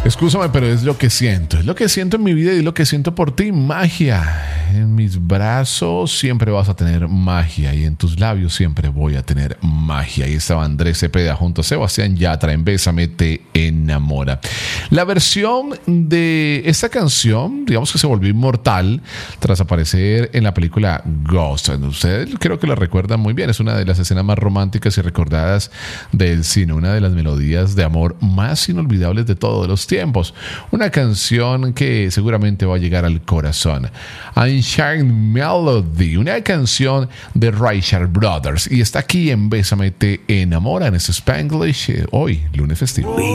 Excúsame, pero es lo que siento. Es lo que siento en mi vida y es lo que siento por ti. Magia. En mis brazos siempre vas a tener magia y en tus labios siempre voy a tener magia. Y estaba Andrés Cepeda junto a Sebastián Yatra en Bésame te enamora. La versión de esta canción, digamos que se volvió inmortal tras aparecer en la película Ghost. Ustedes creo que la recuerdan muy bien. Es una de las escenas más románticas y recordadas del cine. Una de las melodías de amor más inolvidables de todos los tiempos. Una canción que seguramente va a llegar al corazón. Unchained Melody, una canción de Richard Brothers. Y está aquí en Bésame te enamora en este Spanglish hoy, lunes festivo.